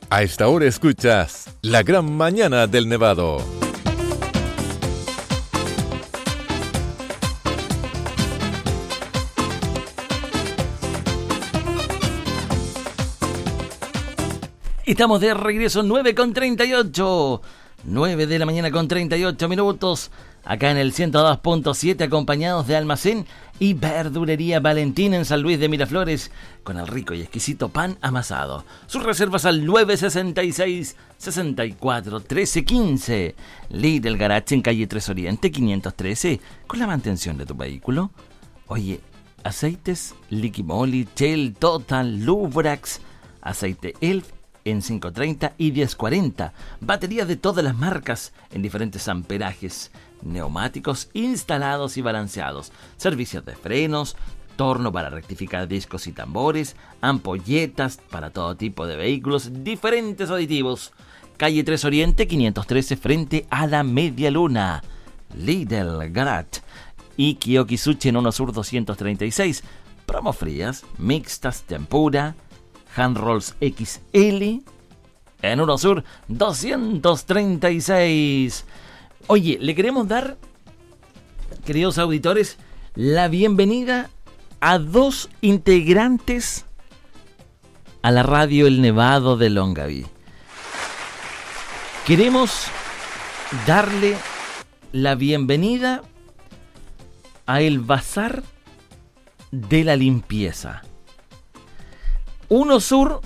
A esta hora escuchas La Gran Mañana del Nevado. Estamos de regreso, 9:38. 9 de la mañana con 38 minutos. Acá en el 102.7, acompañados de Almacén y Verdulería Valentín en San Luis de Miraflores, con el rico y exquisito pan amasado. Sus reservas al 966-64-1315. Lidl Garage en calle 3 Oriente 513, con la mantención de tu vehículo. Oye, aceites Liquimoli, Shell, Total, Lubrax, aceite Elf en 530 y 1040. Baterías de todas las marcas en diferentes amperajes. Neumáticos instalados y balanceados. Servicios de frenos, torno para rectificar discos y tambores, ampolletas para todo tipo de vehículos, diferentes aditivos. Calle 3 Oriente 513 frente a la Media Luna. Lidl Garage y Kiyoki Sushi en Uno Sur 236. Promo frías, mixtas, tempura, hand rolls XL en Uno Sur 236. Oye, le queremos dar, queridos auditores, la bienvenida a dos integrantes a la radio El Nevado de Longaví. Queremos darle la bienvenida a el Bazar de la Limpieza. Uno Sur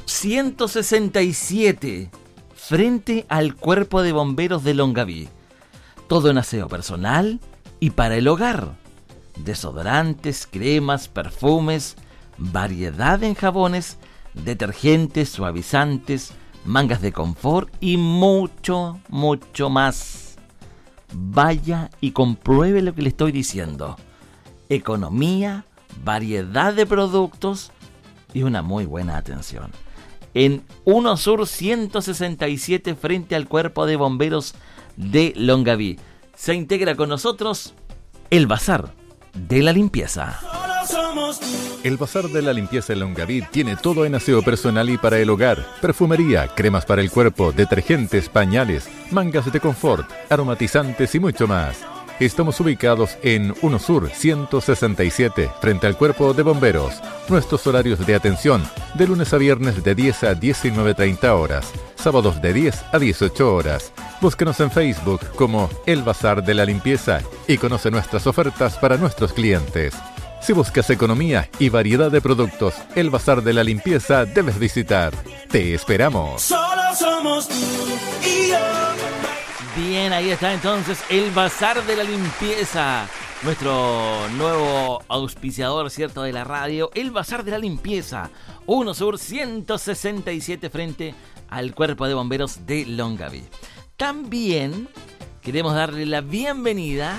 167, frente al Cuerpo de Bomberos de Longaví. Todo en aseo personal y para el hogar. Desodorantes, cremas, perfumes, variedad en jabones, detergentes, suavizantes, mangas de confort y mucho, mucho más. Vaya y compruebe lo que le estoy diciendo. Economía, variedad de productos y una muy buena atención. En Uno Sur 167 frente al Cuerpo de Bomberos de Longaví. Se integra con nosotros el Bazar de la Limpieza. El Bazar de la Limpieza en Longaví tiene todo en aseo personal y para el hogar. Perfumería, cremas para el cuerpo, detergentes, pañales, mangas de confort, aromatizantes y mucho más. Estamos ubicados en Uno Sur 167, frente al Cuerpo de Bomberos. Nuestros horarios de atención, de lunes a viernes de 10 a 19:30 horas, sábados de 10 a 18 horas. Búsquenos en Facebook como El Bazar de la Limpieza y conoce nuestras ofertas para nuestros clientes. Si buscas economía y variedad de productos, El Bazar de la Limpieza debes visitar. ¡Te esperamos! Solo somos tú y yo. Bien, ahí está entonces el Bazar de la Limpieza, nuestro nuevo auspiciador, ¿cierto?, de la radio, el Bazar de la Limpieza, Uno Sur 167 frente al Cuerpo de Bomberos de Longaví. También queremos darle la bienvenida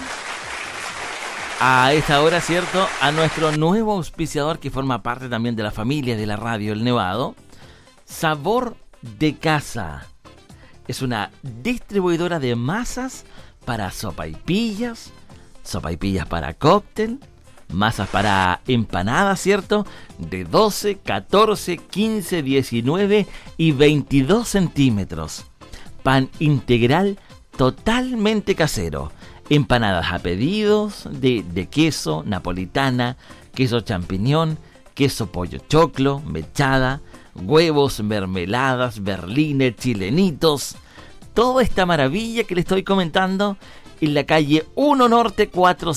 a esta hora, ¿cierto?, a nuestro nuevo auspiciador que forma parte también de la familia de la radio El Nevado, Sabor de Casa. Es una distribuidora de masas para sopaipillas para cóctel, masas para empanadas, ¿cierto? De 12, 14, 15, 19 y 22 centímetros. Pan integral totalmente casero. Empanadas a pedidos de queso, napolitana, queso champiñón, queso pollo choclo, mechada, huevos, mermeladas, berlines, chilenitos. Toda esta maravilla que le estoy comentando en la calle 1 Norte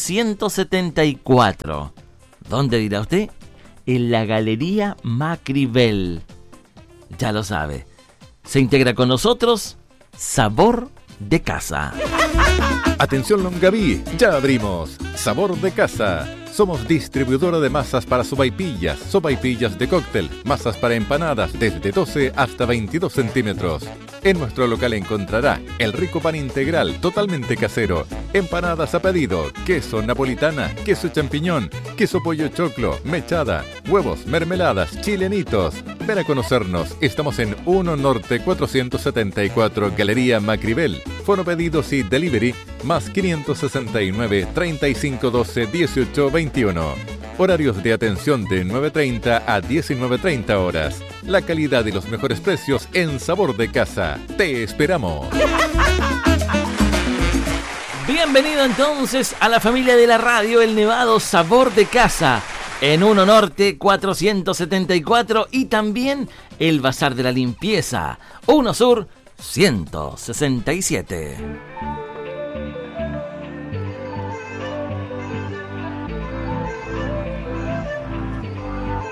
474. ¿Dónde dirá usted? En la Galería Macrivel. Ya lo sabe. Se integra con nosotros Sabor de Casa. Atención Longaví, ya abrimos. Sabor de Casa. Somos distribuidora de masas para sopaipillas de cóctel, masas para empanadas desde 12 hasta 22 centímetros. En nuestro local encontrará el rico pan integral totalmente casero, empanadas a pedido, queso napolitana, queso champiñón, queso pollo choclo, mechada, huevos, mermeladas, chilenitos. Ven a conocernos, estamos en 1 Norte 474, Galería Macrivel. Fono pedidos y delivery más 569 3512 1821. Horarios de atención de 9:30 a 19:30 horas. La calidad y los mejores precios en Sabor de Casa. Te esperamos. Bienvenido entonces a la familia de la radio, el Nevado Sabor de Casa, en 1 Norte 474 y también el Bazar de la Limpieza, 1 Sur 167.